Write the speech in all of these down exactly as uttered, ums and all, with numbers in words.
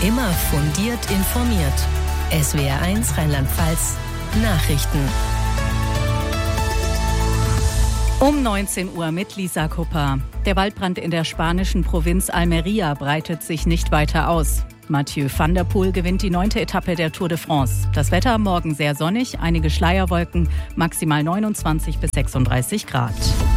Immer fundiert informiert. S W R eins Rheinland-Pfalz Nachrichten. Um neunzehn Uhr mit Lisa Kupper. Der Waldbrand in der spanischen Provinz Almería breitet sich nicht weiter aus. Mathieu van der Poel gewinnt die neunte Etappe der Tour de France. Das Wetter morgen sehr sonnig, einige Schleierwolken, maximal neunundzwanzig bis sechsunddreißig Grad.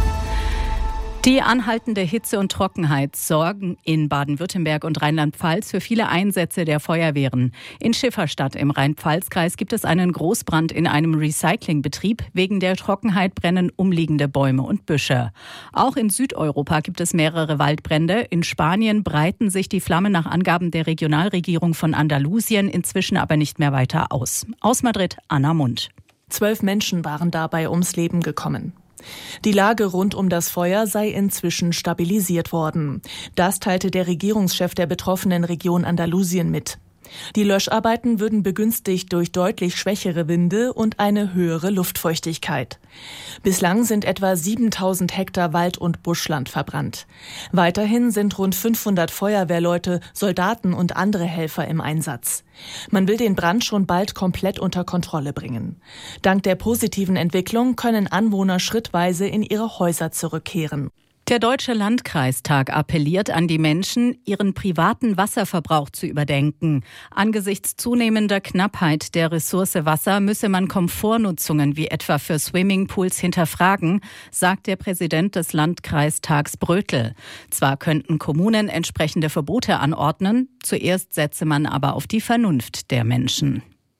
Die anhaltende Hitze und Trockenheit sorgen in Baden-Württemberg und Rheinland-Pfalz für viele Einsätze der Feuerwehren. In Schifferstadt im Rhein-Pfalz-Kreis gibt es einen Großbrand in einem Recyclingbetrieb. Wegen der Trockenheit brennen umliegende Bäume und Büsche. Auch in Südeuropa gibt es mehrere Waldbrände. In Spanien breiten sich die Flammen nach Angaben der Regionalregierung von Andalusien inzwischen aber nicht mehr weiter aus. Aus Madrid, Anna Mund. Zwölf Menschen waren dabei ums Leben gekommen. Die Lage rund um das Feuer sei inzwischen stabilisiert worden. Das teilte der Regierungschef der betroffenen Region Andalusien mit. Die Löscharbeiten würden begünstigt durch deutlich schwächere Winde und eine höhere Luftfeuchtigkeit. Bislang sind etwa siebentausend Hektar Wald- und Buschland verbrannt. Weiterhin sind rund fünfhundert Feuerwehrleute, Soldaten und andere Helfer im Einsatz. Man will den Brand schon bald komplett unter Kontrolle bringen. Dank der positiven Entwicklung können Anwohner schrittweise in ihre Häuser zurückkehren. Der Deutsche Landkreistag appelliert an die Menschen, ihren privaten Wasserverbrauch zu überdenken. Angesichts zunehmender Knappheit der Ressource Wasser müsse man Komfortnutzungen wie etwa für Swimmingpools hinterfragen, sagt der Präsident des Landkreistags Brötel. Zwar könnten Kommunen entsprechende Verbote anordnen, zuerst setze man aber auf die Vernunft der Menschen.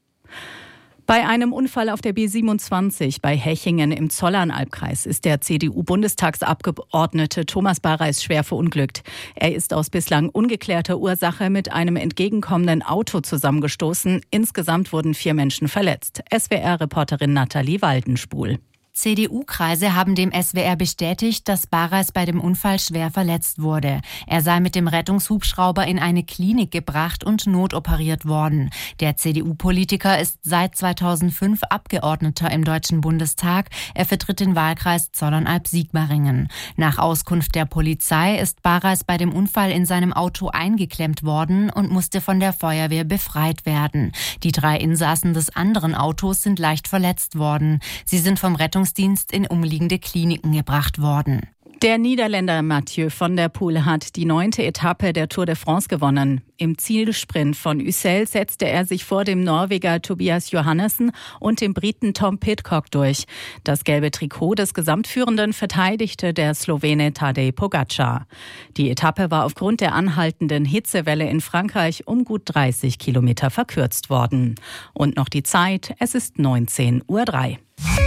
Bei einem Unfall auf der B siebenundzwanzig bei Hechingen im Zollernalbkreis ist der C D U-Bundestagsabgeordnete Thomas Bareis schwer verunglückt. Er ist aus bislang ungeklärter Ursache mit einem entgegenkommenden Auto zusammengestoßen. Insgesamt wurden vier Menschen verletzt. S W R-Reporterin Nathalie Waldenspul. C D U-Kreise haben dem S W R bestätigt, dass Bareis bei dem Unfall schwer verletzt wurde. Er sei mit dem Rettungshubschrauber in eine Klinik gebracht und notoperiert worden. Der C D U-Politiker ist seit zweitausendfünf Abgeordneter im Deutschen Bundestag. Er vertritt den Wahlkreis Zollernalb-Sigmaringen. Nach Auskunft der Polizei ist Bareis bei dem Unfall in seinem Auto eingeklemmt worden und musste von der Feuerwehr befreit werden. Die drei Insassen des anderen Autos sind leicht verletzt worden. Sie sind vom Rettungsdienst in umliegende Kliniken gebracht worden. Der Niederländer Mathieu van der Poel hat die neunte Etappe der Tour de France gewonnen. Im Zielsprint von Ussel setzte er sich vor dem Norweger Tobias Johannessen und dem Briten Tom Pidcock durch. Das gelbe Trikot des Gesamtführenden verteidigte der Slowene Tadej Pogačar. Die Etappe war aufgrund der anhaltenden Hitzewelle in Frankreich um gut dreißig Kilometer verkürzt worden. Und noch die Zeit, es ist neunzehn Uhr drei.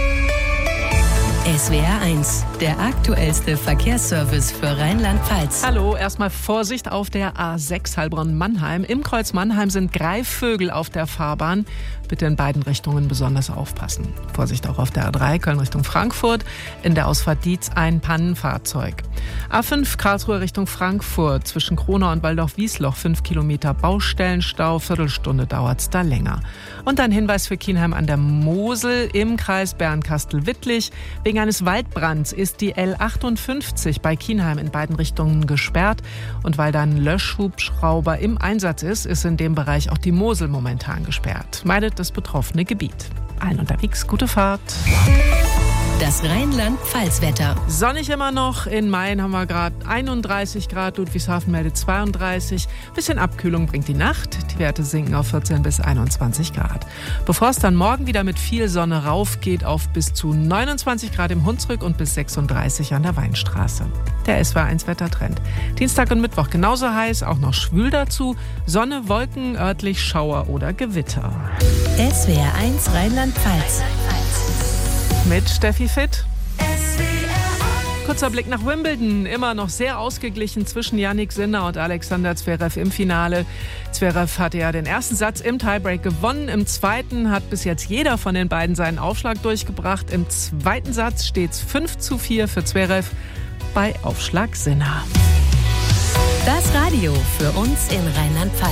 S W R eins, der aktuellste Verkehrsservice für Rheinland-Pfalz. Hallo, erstmal Vorsicht auf der A sechs Heilbronn-Mannheim. Im Kreuz Mannheim sind Greifvögel auf der Fahrbahn. Bitte in beiden Richtungen besonders aufpassen. Vorsicht auch auf der A drei Köln Richtung Frankfurt. In der Ausfahrt Dietz ein Pannenfahrzeug. A fünf Karlsruhe Richtung Frankfurt. Zwischen Kronau und Waldorf-Wiesloch fünf Kilometer Baustellenstau. Viertelstunde dauert's da länger. Und ein Hinweis für Kienheim an der Mosel im Kreis Bernkastel-Wittlich. Wegen eines Waldbrands ist die L achtundfünfzig bei Kienheim in beiden Richtungen gesperrt. Und weil da ein Löschhubschrauber im Einsatz ist, ist in dem Bereich auch die Mosel momentan gesperrt. Meidet das betroffene Gebiet. Allen unterwegs gute Fahrt. Das Rheinland-Pfalz-Wetter. Sonnig immer noch. In Main haben wir gerade einunddreißig Grad. Ludwigshafen meldet zweiunddreißig. Bisschen Abkühlung bringt die Nacht. Die Werte sinken auf vierzehn bis einundzwanzig Grad. Bevor es dann morgen wieder mit viel Sonne rauf geht auf bis zu neunundzwanzig Grad im Hunsrück und bis sechsunddreißig an der Weinstraße. Der S W R eins Wettertrend. Dienstag und Mittwoch genauso heiß, auch noch schwül dazu. Sonne, Wolken, örtlich Schauer oder Gewitter. S W R eins Rheinland-Pfalz. Mit Steffi Fitt. Kurzer Blick nach Wimbledon. Immer noch sehr ausgeglichen zwischen Jannik Sinner und Alexander Zverev im Finale. Zverev hatte ja den ersten Satz im Tiebreak gewonnen. Im zweiten hat bis jetzt jeder von den beiden seinen Aufschlag durchgebracht. Im zweiten Satz steht es fünf zu vier für Zverev bei Aufschlag Sinner. Das Radio für uns in Rheinland-Pfalz.